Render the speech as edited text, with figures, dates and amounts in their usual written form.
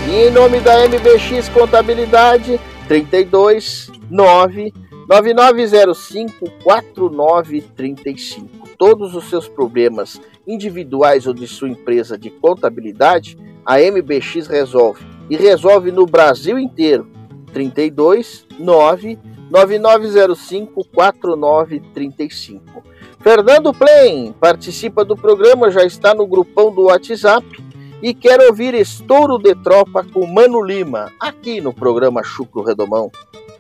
E em nome da MBX Contabilidade, 32 9 9905 4935. Todos os seus problemas individuais ou de sua empresa de contabilidade, a MBX resolve. E resolve no Brasil inteiro. 32 9 9905 4935. Fernando Plain participa do programa, já está no grupão do WhatsApp e quer ouvir Estouro de Tropa com Mano Lima, aqui no programa Chucro Redomão.